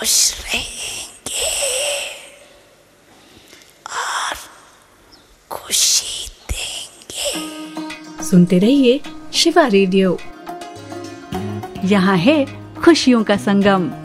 खुश रहेंगे और खुशी देंगे। सुनते रहिए शिवा रेडियो। यहाँ है खुशियों का संगम।